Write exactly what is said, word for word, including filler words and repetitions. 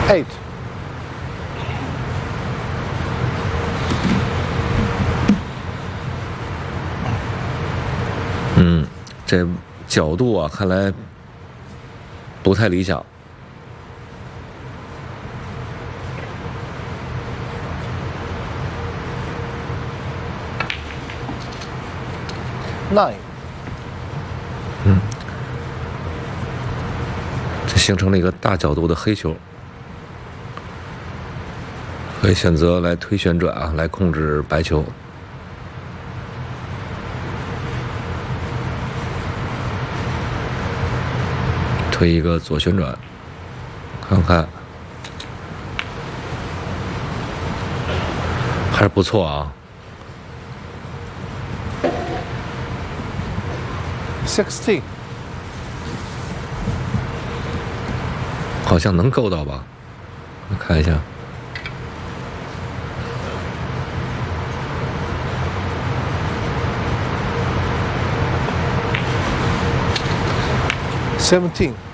eight。 嗯，这角度啊，看来不太理想。 nine。 嗯，这形成了一个大角度的黑球，可以选择来推旋转啊，来控制白球。推一个左旋转，看看还是不错啊。 sixteen。 好像能够到吧？我看一下。 seventeen。